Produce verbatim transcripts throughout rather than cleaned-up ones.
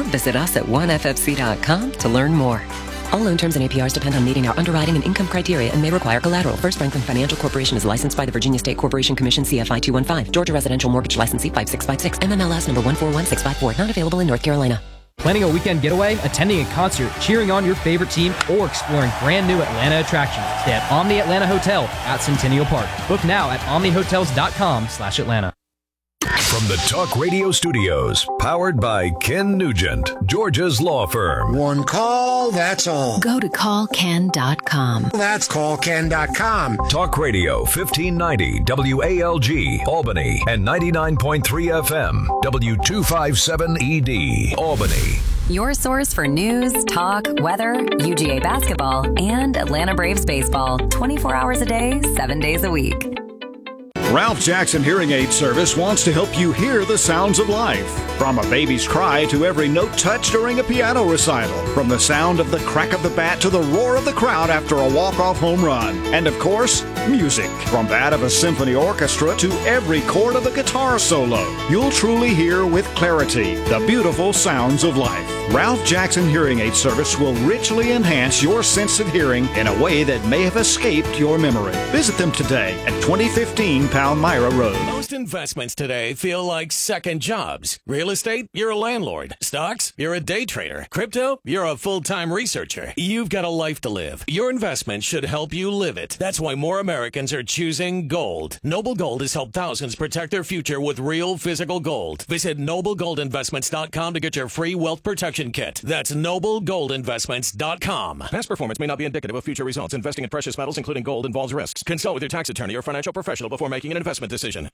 visit us at one f f c dot com to learn more. All loan terms and A P Rs depend on meeting our underwriting and income criteria and may require collateral. First Franklin Financial Corporation is licensed by the Virginia State Corporation Commission C F I two one five. Georgia Residential Mortgage Licensee five six five six. M M L S number one four one six five four. Not available in North Carolina. Planning a weekend getaway, attending a concert, cheering on your favorite team, or exploring brand new Atlanta attractions? Stay at Omni Atlanta Hotel at Centennial Park. Book now at omni hotels dot com slash Atlanta. From the Talk Radio Studios, powered by Ken Nugent, Georgia's law firm. One call, that's all. Go to call ken dot com. That's call ken dot com. Talk Radio fifteen ninety W A L G, Albany, and ninety-nine point three F M, W two fifty-seven E D, Albany. Your source for news, talk, weather, U G A basketball, and Atlanta Braves baseball. twenty-four hours a day, seven days a week. Ralph Jackson Hearing Aid Service wants to help you hear the sounds of life. From a baby's cry to every note touched during a piano recital. From the sound of the crack of the bat to the roar of the crowd after a walk-off home run. And of course, music. From that of a symphony orchestra to every chord of a guitar solo. You'll truly hear with clarity the beautiful sounds of life. Ralph Jackson Hearing Aid Service will richly enhance your sense of hearing in a way that may have escaped your memory. Visit them today at twenty fifteen Palmyra Road. Most investments today feel like second jobs. Real estate, you're a landlord. Stocks, you're a day trader. Crypto, you're a full-time researcher. You've got a life to live. Your investment should help you live it. That's why more Americans are choosing gold. Noble Gold has helped thousands protect their future with real physical gold. Visit noble gold investments dot com to get your free wealth protection kit. That's noble gold investments dot com. Past performance may not be indicative of future results. Investing in precious metals, including gold, involves risks. Consult with your tax attorney or financial professional before making an investment decision.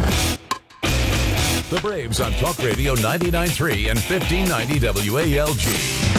The Braves on Talk Radio ninety-nine point three and fifteen ninety W A L G.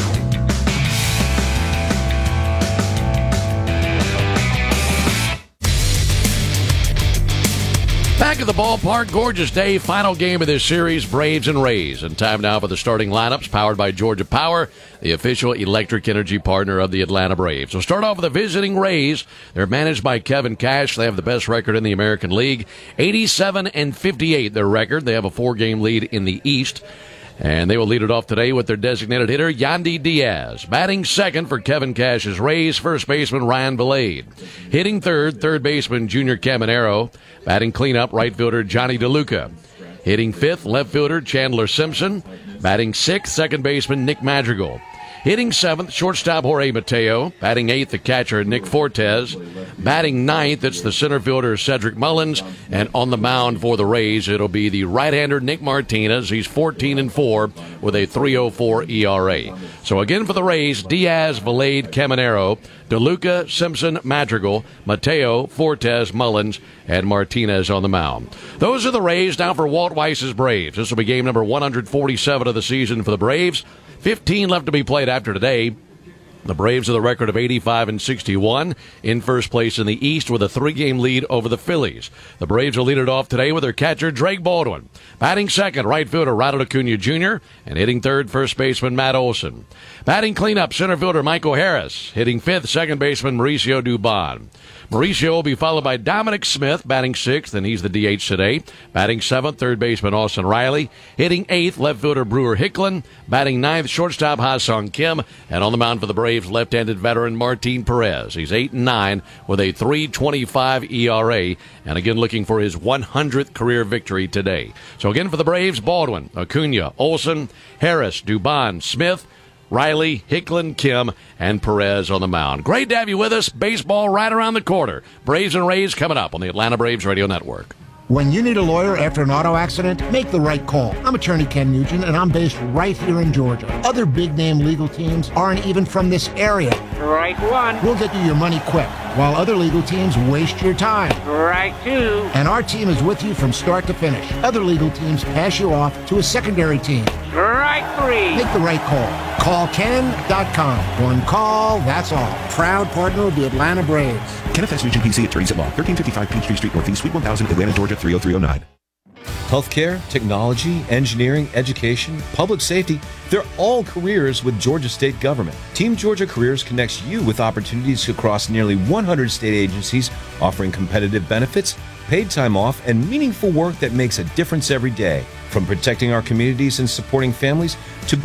Back at the ballpark, gorgeous day, final game of this series, Braves and Rays. And time now for the starting lineups, powered by Georgia Power, the official electric energy partner of the Atlanta Braves. So start off with the visiting Rays. They're managed by Kevin Cash. They have the best record in the American League, eighty-seven and fifty-eight their record. They have a four-game lead in the East. And they will lead it off today with their designated hitter, Yandy Diaz. Batting second for Kevin Cash's Rays, first baseman Ryan Vilade. Hitting third, third baseman Junior Caminero. Batting cleanup, right fielder Johnny DeLuca. Hitting fifth, left fielder Chandler Simpson. Batting sixth, second baseman Nick Madrigal. Hitting seventh, shortstop Jorge Mateo. Batting eighth, the catcher Nick Fortes. Batting ninth, it's the center fielder Cedric Mullins. And on the mound for the Rays, it'll be the right-hander Nick Martinez. He's fourteen and four with a three oh four E R A. So again for the Rays, Diaz, Vilade, Caminero, DeLuca, Simpson, Madrigal, Mateo, Fortes, Mullins, and Martinez on the mound. Those are the Rays. Now for Walt Weiss's Braves. This will be game number one forty-seven of the season for the Braves. fifteen left to be played after today. The Braves have the record of eighty-five and sixty-one, in first place in the East with a three-game lead over the Phillies. The Braves will lead it off today with their catcher Drake Baldwin. Batting second, right fielder Ronald Acuna Junior, and hitting third, first baseman Matt Olson. Batting cleanup, center fielder Michael Harris. Hitting fifth, second baseman Mauricio Dubon. Mauricio will be followed by Dominic Smith, batting sixth, and he's the D H today. Batting seventh, third baseman Austin Riley. Hitting eighth, left fielder Brewer Hicklin. Batting ninth, shortstop Ha-Sung Kim. And on the mound for the Braves, left-handed veteran Martin Perez. He's eight and nine with a three twenty-five E R A, and again looking for his one hundredth career victory today. So again for the Braves, Baldwin, Acuna, Olson, Harris, Dubon, Smith, Riley, Hicklin, Kim, and Perez on the mound. Great to have you with us. Baseball right around the corner. Braves and Rays coming up on the Atlanta Braves Radio Network. When you need a lawyer after an auto accident, make the right call. I'm attorney Ken Nugent, and I'm based right here in Georgia. Other big-name legal teams aren't even from this area. Right one. We'll get you your money quick, while other legal teams waste your time. Right two. And our team is with you from start to finish. Other legal teams pass you off to a secondary team. Right three. Make the right call. Call ken dot com. One call, that's all. Proud partner of the Atlanta Braves. Kenneth S. Nugent, P C, attorneys at law, thirteen fifty-five Peachtree Street Northeast, Suite one thousand, Atlanta, Georgia, three oh three oh nine. Healthcare, technology, engineering, education, public safety, they're all careers with Georgia State Government. Team Georgia Careers connects you with opportunities across nearly one hundred state agencies, offering competitive benefits, paid time off, and meaningful work that makes a difference every day. From protecting our communities and supporting families to